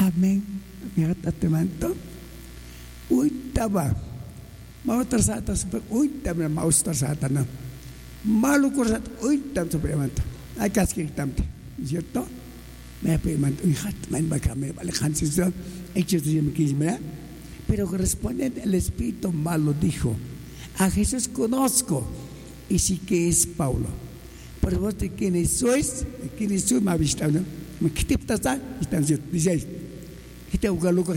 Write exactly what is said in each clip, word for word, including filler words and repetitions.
Amén. Mira, te manto. Uy, taba. Mau tersata super. Uy, taba mau tersata na. Malu kursat. Uy, taba super manto. Ay kasih tamte. ¿Cierto? Me manto. Uy, hat main bakame. Vale, hansis. Hechos de Yemquismera. Pero responde el espíritu malo dijo: a Jesús conozco y sí que es Pablo. Por vos de quiénes sois, quiénes sois, me habéis visto, ¿no? ¿Qué te pasa? Están diciendo, dice, ¿qué te hago loco?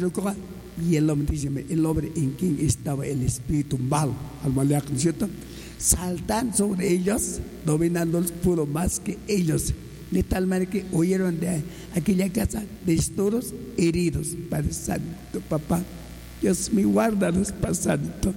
Y el hombre dice, el hombre en quien estaba el espíritu malo, al malak, ¿no es cierto? Saltan sobre ellos, dominándolos puro más que ellos. De tal manera que oyeron de aquella casa destoros heridos. Padre Santo, papá, Dios me guárdanos, Padre Santo.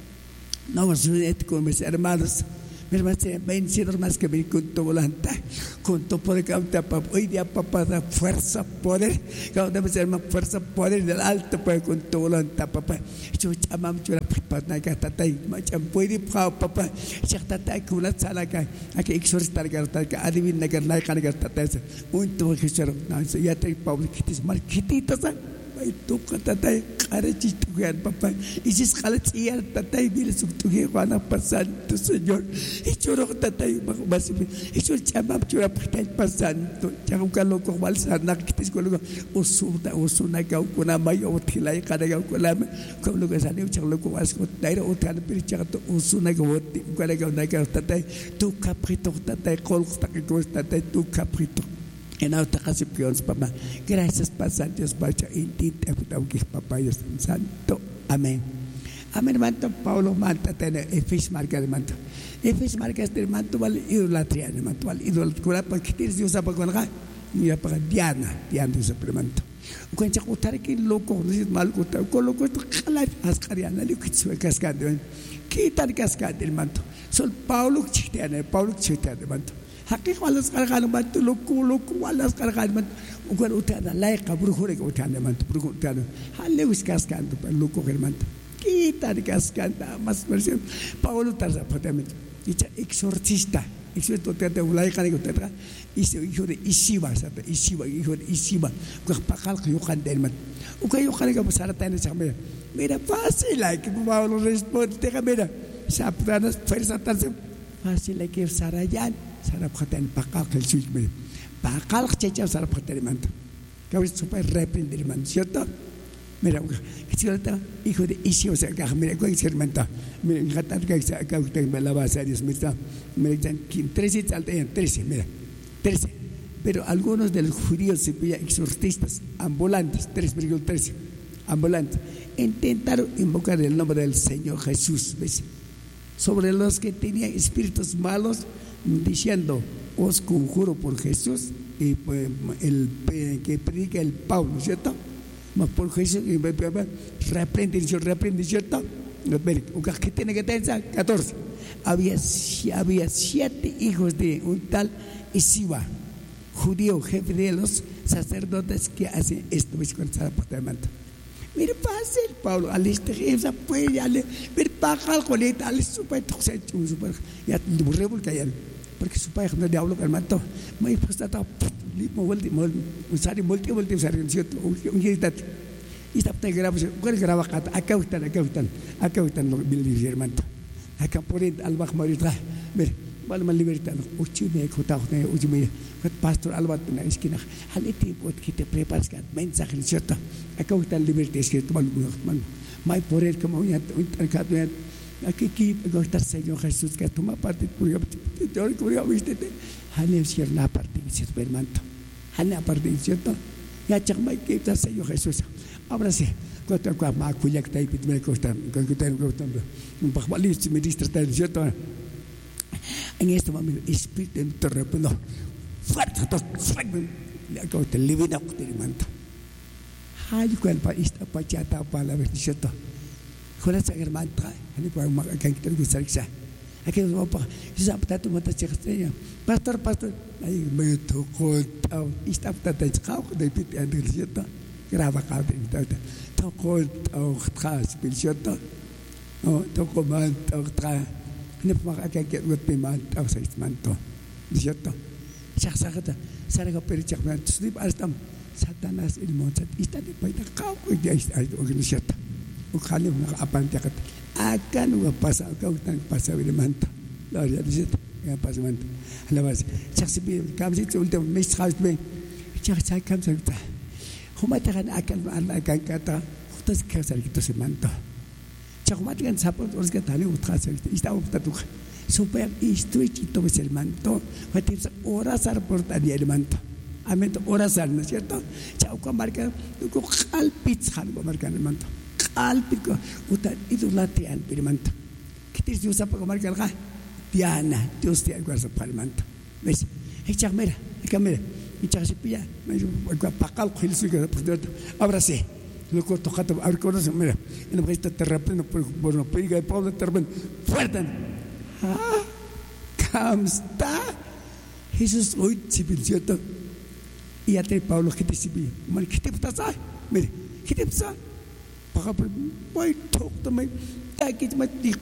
No vamos a con mis hermanos. Mis hermanos se vencieron más que venir con tu voluntad, con tu poder. Hoy día, papá, da fuerza, poder. Debe ser más fuerza, poder del alto, pues, con tu voluntad, papá. Yo llamamos a la papá, que está ahí. Macam puede, papá. Ya está ahí, con la sala que aquí exorcistar, que adivina que la cara que está ahí. Un tubo que se no, ya te Pablo, que te mal, que te está. Ay, tú que está ahí, cara chistugan, papá. Y si es cara chilla, está ahí, mira su tuyo, Juana, pasando, Señor. Y yo no está ahí, más y yo llamamos a la pasando. Ya un calo con balsana, que te escuelo, osuna, osuna, que con la mayo, o tila, y cara, con la con lo que salió, charlo con vas, con la otra, pero chato, osuna, que voti, con la que una que está ahí, tu caprito, está ahí, colsta, que está ahí, tu caprito. En auto casi pions, papá. Gracias, Padre Dios, Pacha, en ti te aunque papá Dios Santo. Amén. Amén, manto. Paulo manta tener Efes marca de manto. Efes marca de manto vale idolatría de manto vale idolatría porque tienes Dios apa con acá. Mira para Diana, Diana Dios apa manto. Cuando ya utare que loco, no es mal utare, con loco esto jalar ascariana, le que se cascade. Quitar cascade el manto. Sol Paulo chiteane, Paulo chiteane manto. Hakik walas kargan mantu loku loku walas kargan mantu ukan utana laika burukure utana mantu burukure utana halle wiskas kantu loku mantu kita dikaskan mas versión Paulo tarza potamente dicha exorcista exorcista te laika ni utana isi hijo de Isiba sata Isiba hijo de Isiba ukan pakal que yukan del mantu ukan yukan que pasar tane sampai mira fácil like Paulo responde te mira saptanas fuerza tarza fácil like sarayan Sarap khatan pakal que el suyo me pakal checha sarap khatan manto que es super reprender man cierto mira que cierto hijo de Isi o sea que mira que es manto mira khatan que que usted me la va a hacer Dios mira mira que trece alta trece mira trece pero algunos de los judíos se pillan exorcistas ambulantes tres coma trece ambulantes intentaron invocar el nombre del Señor Jesús ¿ves? Sobre los que tenían espíritus malos diciendo os conjuro por Jesús y pues, el que predica el Pablo, ¿cierto? Mas por Jesús reprende, reprende, ¿cierto? ¿Qué tiene que tener? catorce. Había, había siete hijos de un tal Isiba, judío, jefe de los sacerdotes que hacen esto. Mira, fácil, Pablo, al este esa puede, al ver pagal con él, al super toxic, super, ya te burré porque ya, porque su padre no diablo que mato, me pues está, lipo vuelti, usar y multi, multi, usar en cierto, un giro y está te graba, ¿cuál graba acá? Acá están, acá están, acá están los mil hermano, acá por el alba marita, ver, vale más libertad, uchi me cotao, uchi me, pastor alba na esquina, al este pot que te preparas que mensaje cierto. Acá está la libertad, es que tú mal, mal, mal por él como ya, aquí aquí está el Señor Jesús que toma parte, porque yo recuerdo viste, hane cierta parte, cierto hermano, hane parte, cierto, ya chama que está el Señor Jesús, ahora sí, cuando acá más cuya que está ahí, me cuesta, cuando está en cuesta, un poco listo, me distrae, cierto, en este momento espíritu en tu repelo, fuerte, fuerte, acá está el libro de hermano. Hay cual pa ista pa chata pa la versión. Con esa hermana, ni pa ma que que te gusta. Aquí no pa, si sapta tu mata chexteña. Pastor, pastor, ahí me tocó ista ta ta chao de pit and cierto. Graba ca de ta. Tocó au tras cierto. Oh, tocó man au tra. Ni pa que que te man au seis manto. Cierto. Chaxagata, sarga perichak man slip altam. Satanás el monzat está de paita kau que ya está organizado o khale una apante acá acá no pasa acá tan pasa el manto la ya dice ya pasa manto la base chaksi bi kamsi ulta mes khalt be chaksi kamsa ulta huma takan akan akan kata utas kasar gitu semanto chakuma takan sapot os que tali utras está optatu super istreach y todo el manto fatis horas ar portar el manto Amen, horas al, ¿no es cierto? Chao, con marca, con calpits, con marca el manto. Calpico, utan, y tu late al manto. ¿Qué te dice usar para marcar el Diana, Dios te aguarda para el manto. ¿Ves? Echa mira, echa mira, echa se pilla, me dijo, pacal, que el suyo, ahora sí. Lo corto, jato, a ver, conoce, mira, en el resto te repente, por no pega el pueblo, te repente, fuerte. Ah, ¿cómo está? Jesús hoy, civil, ¿cierto? Y ate Pablo que te sibí, man que te pasa, mire, que te pasa, para voy tocar me, ya que me dijo,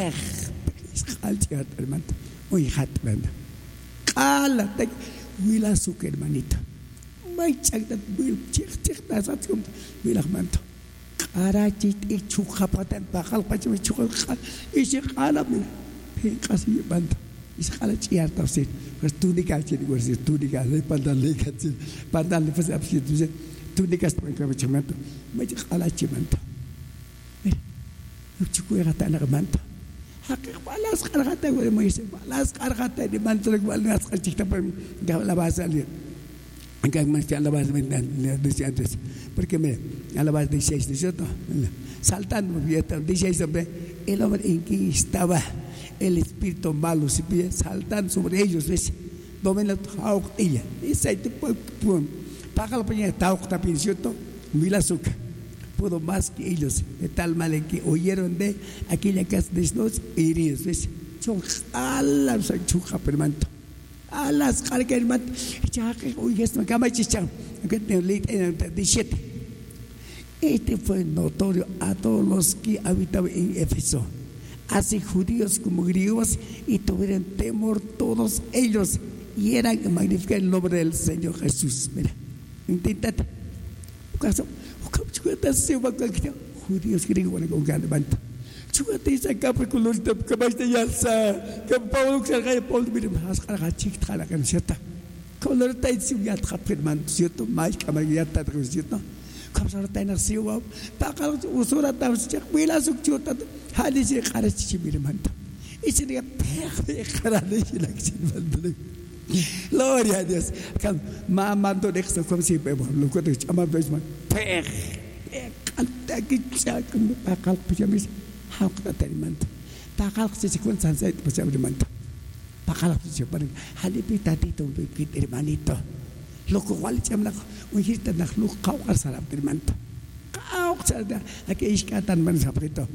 es calciar hermano, muy hat banda, cala, te, huila su que hermanito, me chacta, huil, chich, chich, nasat como, huila manto, cara chich, y chuja patan, bajar, pacho, chuja, y se cala, mira, casi banda. Isa kala chiar tafsir pues túnica chini gorsi túnica le pandan le katsi pandan le fas apsi tuze túnica sto ka bachmanto me kala chimanto mira chuku gata na manto hakik balas kargata gore moise balas kargata di manto le balas karchita pa la base ali anche man sta la base de de antes porque mira a la base de seis ¿cierto? Saltando vieta de seis hombre el hombre en que estaba el espíritu malo se pide saltan sobre ellos, ¿ves? Domina tau ella. Ese tipo paga la peña tau tapin, ¿cierto? Mila suca. Pudo más que ellos, de tal manera que oyeron de aquella casa de los heridos, ¿ves? Son alas chuja permanto. Alas carga el manto. Ya que hoy es una cama chicha. Que te leí en el diecisiete. Este fue notorio a todos los que habitaban en Éfeso, así judíos como griegos, y tuvieron temor todos ellos y eran magnificar el nombre del Señor Jesús. Mira, intentate. ¿Acaso? Judíos griegos con gran manto. Chúgate esa capa con los caballos de Yalsa, que Pablo se haga Pablo, mira, has cargado chic, jala can cierta. Con los tais y ya trapen manto, cierto, más camarillata, cierto. Como se está en el cielo, para que usura también, mira su chuta, hali se cara chimir manto. Y se diga, peje, cara de la chimir. Gloria a Dios. Como mamá do nexo como si bebo, lo que te llama besman. Peje, canta que ya como para que pijamis, how que te manto. Para que se cuenta sanse pues se manto. Para que se pare, hali pitatito, pit hermanito. Lo cual se llama un hito de luz cauca sarap del manto. Cauca sarap, aquí es que tan man saprito.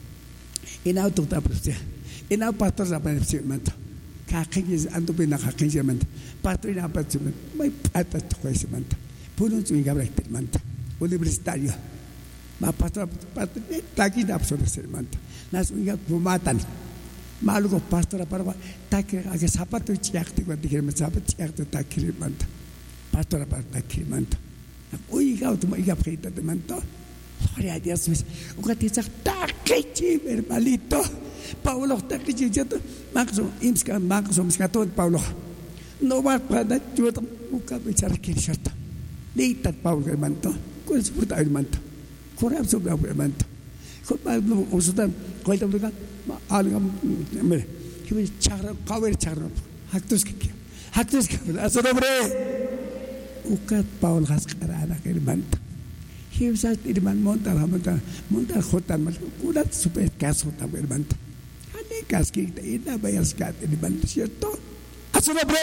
En auto taprostia, en auto pastor saprito manto. Caquillas ando bien a caquillas manto. Pastor en auto manto, muy pata tu ese manto. Puno su ingabra del manto. Universitario. Ma pastor pastor taqui da absorbe el manto. Nas unga matan. Maluco pastor para taque a que zapato chiacte cuando dijeron zapato chiacte taque el manto. Pastor para taque manto. Oiga, automática preta de manto. Gloria a Dios. Uga te dice taque chimer malito. Paulo taque chichato. Maxo imska maxo imskato Paulo. No va para yo uga bicara que cierto. Leita Paulo el manto. ¿Cuál es puta el manto? Corre sobre el manto. Con Pablo usutan cuál lugar algo mire. Que me charra cover charra. Actos que actos que sobre ukat Paul has carada que el manto. He was at the man monta monta monta jota mal curat super caso también manto. Ane casquita y la vayas cat el manto cierto. A sobre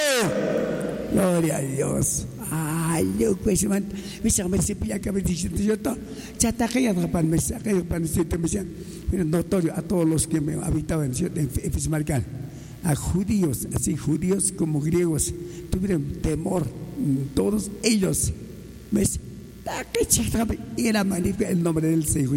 gloria a Dios. Ay, yo pues man, me llama se pilla que me dice cierto. Chata que ya pan me saca yo pan siete me decían, pero notorio a todos los que me habitaban en Éfeso marcan. A judíos, así judíos como griegos, tuvieron temor, todos ellos. ¿Ves? Era magnífico el nombre del Señor.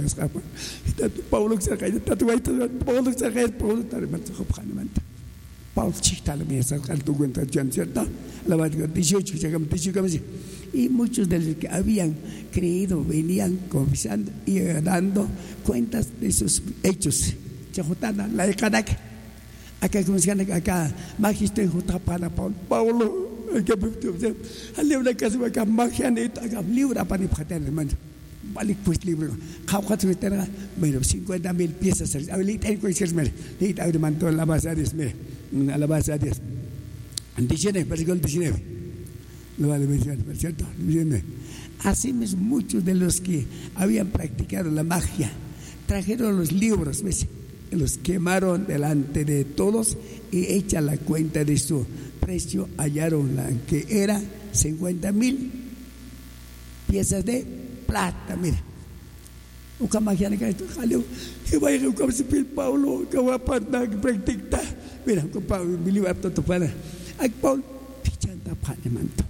Paulo se cae, Paulo se cae, Paulo se cae, Paulo chica la mía, saca tu cuenta, ¿cierto? La verdad, dieciocho, llegamos, dieciocho, Y muchos de los que habían creído venían confesando y dando cuentas de sus hechos. Chajotana, la de Canac. Acá como se llama acá, magister Jotapana Paulo. Paulo, acá al libro que se va acá, magia neto, acá libro para el hermano. Vale, pues libro. Caucas de terra, bueno, cincuenta mil piezas. Ahorita hay que decirme, ahorita hay manto la base de Dios, a la base de Dios. diecinueve, versículo diecinueve. Lo vale mencionar, ¿cierto? Así mismo, muchos de los que habían practicado la magia trajeron los libros, ¿ves? Los quemaron delante de todos y hecha la cuenta de su precio, hallaron la que era cincuenta mil piezas de plata. Mira, uka magia ne kaito jaleo que vaya uka se pil Paulo que va para practicar. Mira, uka Paulo mi libro apto para ak Paulo pichanta pane manto.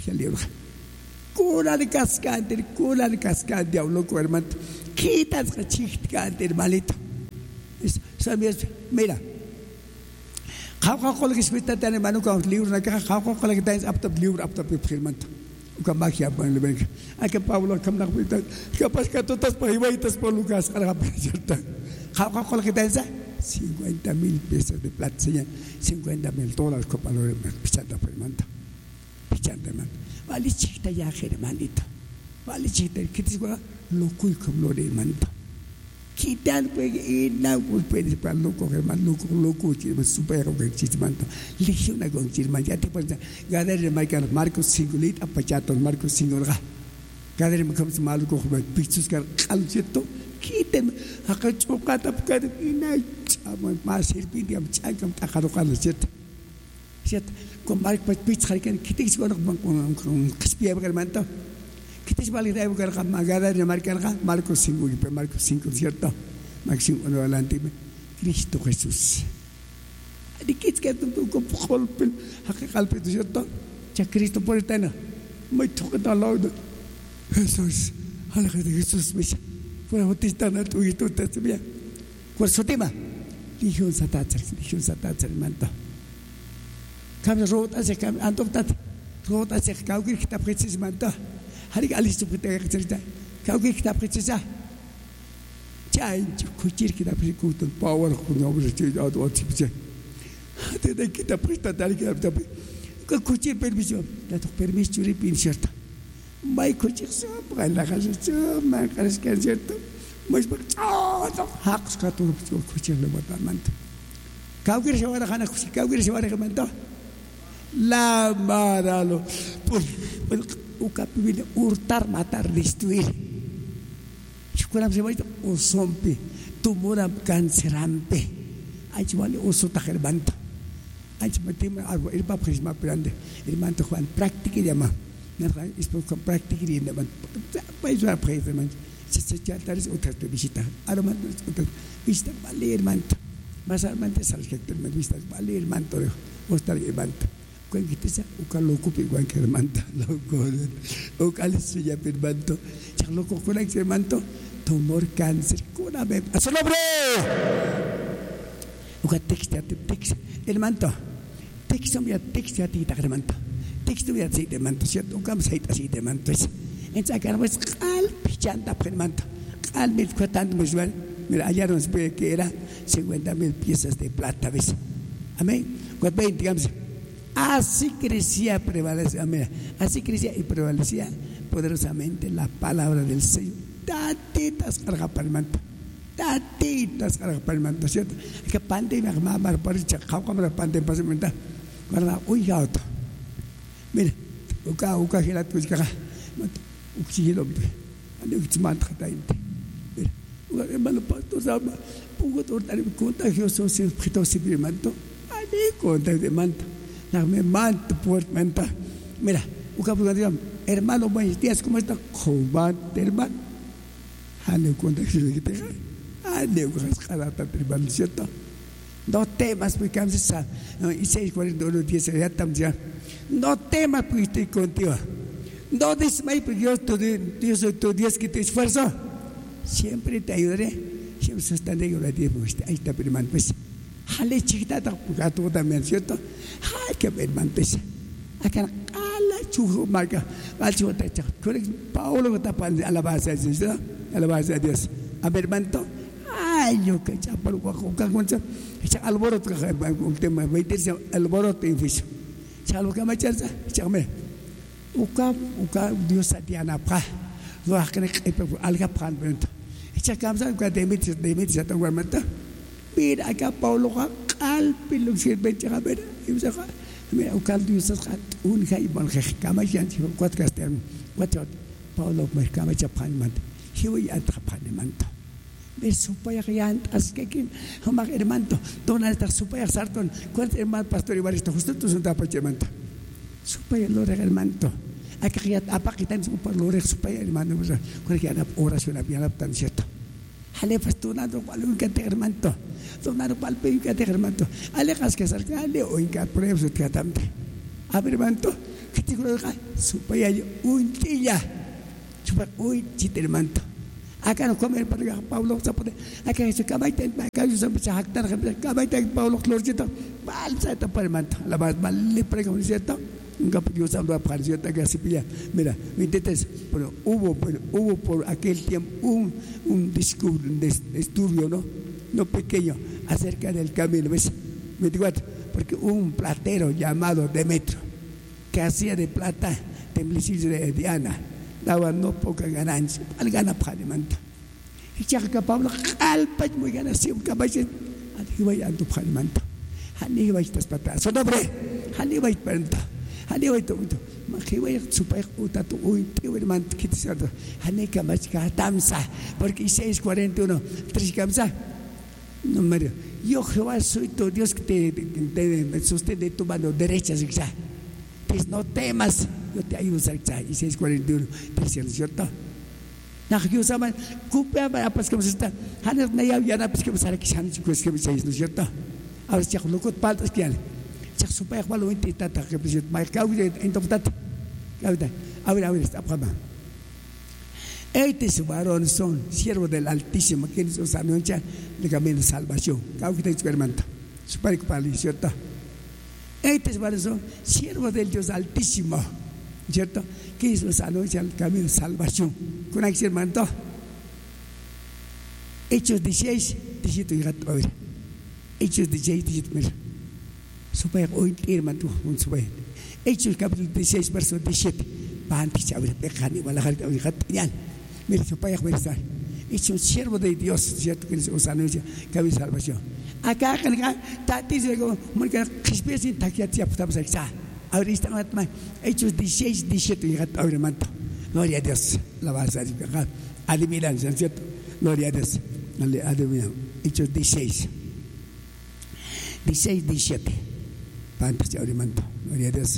Cura de cascante, cura de cascante, diablo, hermano. Quitas la chica, hermanito. ¿Sabes? Mira. How can you speak that hermano con libro? How can you dance up the libro, up the hermano? Uka magia, bueno, le venga. Hay que Pablo, come na cuenta. Capaz que todas para ibaitas por Lucas, a la presenta. How can you dance? cincuenta mil pesos de plata, cincuenta mil dólares, copa, lo pichando, hermano. Vale chiquita ya hermanito, vale chiquita que te digo loco y como lo hermanito, quitan pues y no puedes para loco hermano loco loco que es super que chismanto, legión a con chisman ya te pones gader de Michael Marcos cinco lit apachato Marcos cinco ga, gader me comes malo con pichos que al cierto quiten acá chocata porque y no más servir am changam takaro kan cierto. Cierto, con Mark Pitts harikan kita is con con Crispia Bermanto. Kita is balik dai bukan magada de marcar Marcos cinco y Marcos cinco, cierto. Máximo uno adelante. Cristo Jesús. Adi kits que tu con golpe, hakal pe cierto. Ya Cristo por etana. Muy toca lado. Jesús, ala que Jesús me. Por autista na tu y tu te bien. Por su tema. Legión satatzer, legión satatzer manto. Kami road asik kami antum tat road asik kau kiri kita precis mantah hari kali itu kita cerita kau kiri kita precis ah jangan kucir kita precis kutun power kuno bercerita atau apa sih ada kita precis tadi kita tapi kau kucir permis datuk permis curi pin cerita baik kucir siapa lah kasih siapa kasih kan cerita mas bercakap hak sekatu kucir lewat mantah kau kiri siapa nak anak kucir kau kiri siapa nak mantah la maralo pues uka pide hurtar matar destruir chukulam se vaita osompe tumora cancerampe ay vale oso tajerbanto ay matima algo el papa prisma grande el manto Juan práctica llama nada es por práctica y nada pues va presa man se se ya tal es otra visita aroma otra visita vale el manto más al manto sal que el visita vale el manto o estar el manto cuando kita sa uka loco piguan que hermanta loco uka lisu ya permanto chak loco con el hermanto tumor cáncer kuna be asolo bro uka texto texto hermanto texto ya texto ya tita hermanto texto ya sí hermanto cierto uka me así hermanto es en sacar pues al pichanta hermanto al mil cuatando pues bueno mira allá nos ve que era cincuenta mil piezas de plata ves amén cuando veinte digamos. Así crecía, prevalecía, mira, así crecía y prevalecía poderosamente la palabra del Señor. Tatitas carga para el manto, tatitas carga para el manto, ¿cierto? Que pante me armaba para partir, chacao como la pante para sementar. Guarda, uy, auto. Mira, uka, uka, gilat, pues, caja, uxigilo, ande, uximanta, tainte. Mira, uka, hermano, pato, sama, pugo, tortar, contagioso, se objetó, se pide manto, ande, contagio de manto. Me manto por menta. Mira, uka digamos, hermano, buenos días, ¿cómo está? Combate, hermano. Hane cuenta que se quite. Hane uka hermano, ¿cierto? No temas, porque a veces y seis cuarenta uno diez ya estamos ya. No temas, porque estoy contigo. No desmayes, porque yo Dios soy tu Dios que te esfuerzo. Siempre te ayudaré. Siempre se están de ayudar. Ahí está, hermano, pues. Hale chiquita tak gato también, ¿cierto? Ay, que hermano, pues. Acá, ala chujo marca, al chujo techa. Paulo que tapan alabanza a Dios, alabanza a Dios. A ver, manto. Ay, yo que ya por guajo, que concha, echa alboroto, un tema, meterse alboroto en ficho. Chalo que me chanza, chame. Uka, uka, Dios atiana pa. Lo hakene alga pan bento. Echa camsa, uka demitis, demitis, atan guarmenta. Mira acá Paulo al pilo sirve a ver y se va me uka Dios hat un hay bon kama yan cuatro caster cuatro Paulo me kama chapan man. Hiwi atrapan manto. Ver supaya yan as que que hamar hermanto. Dona estar supaya sarton. Cuatro hermano pastor Ibaristo justo tu santa pachemanta. Supaya lo regal manto. Acá ya apaquitan supaya lo regal supaya hermano. Cualquier oración había tan cierto. Hale pastunado cual un cate hermanto. Donado cual pe un cate hermanto. Alejas que salga ale o inca pruebas de tratamento. A ver manto. Que te creo que supaya un tilla. Chupa un chiste hermanto. Acá no comer para Pablo Zapate. Acá se cabaita, acá yo se jactar, cabaita Pablo Clorcito. Mal se tapa hermanto. La más mal le prega un cierto. Un capítulo se habló para cierta que así pilla. Mira, veintitrés. Bueno, hubo, bueno, hubo por aquel tiempo un, un discurso, un estudio, ¿no? No pequeño, acerca del camino. ¿Ves? veinticuatro. Porque un platero llamado Demetrio, que hacía de plata templicillo de Diana, daba no poca ganancia, al gana para manta. Y ya que Pablo, al pach muy ganación, caballo, al iba y ando para manta. Han iba y estas patas, son hombre, han iba y penta, han iba y todo. Majiba y su país, utato, uy, tío, hermano, que te salto. Han iba más que tamsa, porque seis cuarenta y uno, tres camsa. No, Mario, yo Jehová soy tu Dios que te, te, te sostén tu mano derecha, zigzag. Pues no temas, yo te ayudo, zigzag. Y seis cuarenta y uno, tres cierto. Na yo saben, cupia para pues que me está. Hanes na ya ya na pues que me sale que han chicos que me seis, ¿no es cierto? Ahora ya lo que falta es que ale. Ya su país malo en tata que pues más caude en tata. Caude. A ver, a ver, está para. Estos varones son siervos del Altísimo, quienes os anuncian el camino de salvación. Caude te experimenta. Su país para el cierto. Estos varones son siervos del Dios Altísimo, ¿cierto? Que nos anuncia el camino de salvación. Con acción manto. Hechos dieciséis, diecisiete y gato. A ver. Hechos dieciséis, diecisiete. Mira. Supaya hoy hermano, un supaya. Hechos capítulo dieciséis, verso diecisiete. Pantis, a ver, pecani, balajar, a ver, gatiñal. Mira, supaya, voy a estar. Es un siervo de Dios, ¿cierto? Que nos anuncia el camino de salvación. Acá, acá, tatis, como, porque, que especie de taquiatia, pues, estamos aquí. Ahora estamos aquí. Hechos dieciséis, diecisiete y gato. A ver, manto. Gloria a Dios. La vas a decir. Adivinan, ¿cierto? Gloria a Dios. Adivinan. Hechos dieciséis. dieciséis, diecisiete. Pantas de manto. Gloria a Dios.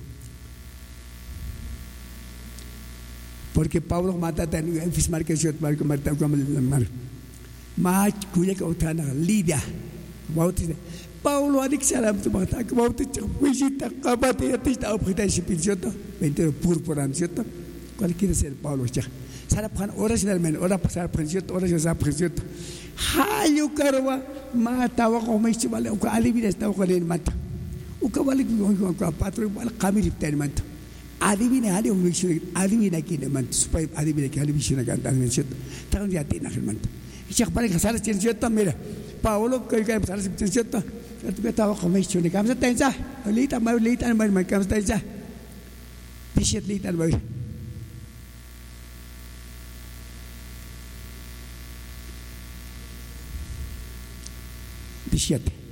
Porque Pablo mata en el fismal que se marca mata como el mar. Mach cuya que otana Lidia. Bautiza. Paulo adicción tu mata que bautiza. Visita capate atista objeto cierto. veinte púrpura, ¿cierto? ¿Cuál quiere ser Pablo ya? Sara pan horas del men, hora pasar precioso, horas ya precioso. Hayo carwa mata wa como este vale, o alivia está con el mata. O que vale con patro igual camino del mata. Adivina ali un vision, adivina aquí el mata, supaya adivina que ali vision cantar el cierto. Tan ya tiene el mata. Y ya para que sale cierto, mira. Paulo que que sale cierto. Tu estaba como este, le cambias tensa. Lita, más lita, más más cambias tensa. Dice lita, más diecisiete.